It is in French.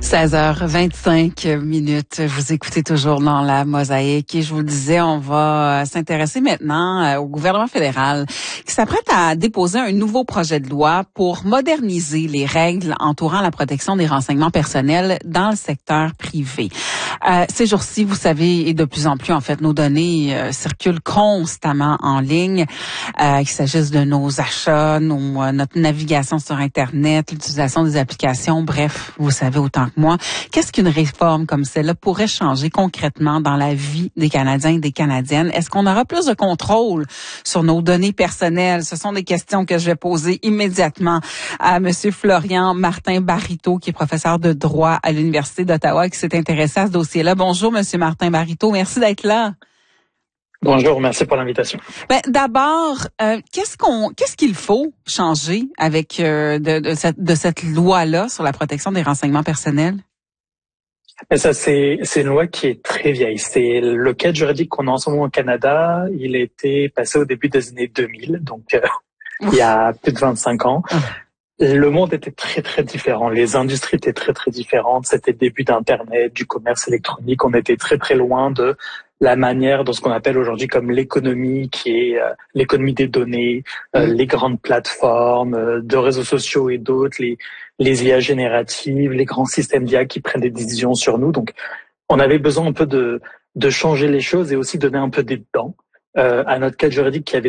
16h25. Vous écoutez toujours dans la mosaïque et je vous le disais, on va s'intéresser maintenant au gouvernement fédéral qui s'apprête à déposer un nouveau projet de loi pour moderniser les règles entourant la protection des renseignements personnels dans le secteur privé. Ces jours-ci, vous savez, et de plus en plus, en fait, nos données circulent constamment en ligne, qu'il s'agisse de nos achats, notre navigation sur Internet, l'utilisation des applications, bref, vous savez autant que moi. Qu'est-ce qu'une réforme comme celle-là pourrait changer concrètement dans la vie des Canadiens et des Canadiennes? Est-ce qu'on aura plus de contrôle sur nos données personnelles? Ce sont des questions que je vais poser immédiatement à Monsieur Florian Martin Barito, qui est professeur de droit à l'Université d'Ottawa, qui s'est intéressé à ce dossier-là. Bonjour, Monsieur Martin Barito. Merci d'être là. Bonjour, merci pour l'invitation. D'abord, qu'est-ce qu'il faut changer avec de cette loi-là sur la protection des renseignements personnels? Et ça, c'est une loi qui est très vieille. C'est le cadre juridique qu'on a en ce moment au Canada. Il a été passé au début des années 2000, donc il y a plus de 25 ans. Le monde était très, très différent. Les industries étaient très, très différentes. C'était le début d'Internet, du commerce électronique. On était très, très loin de la manière de ce qu'on appelle aujourd'hui comme l'économie, qui est l'économie des données, les grandes plateformes de réseaux sociaux et d'autres, les IA génératives, les grands systèmes d'IA qui prennent des décisions sur nous. Donc, on avait besoin un peu de changer les choses et aussi donner un peu des dents à notre cadre juridique qui avait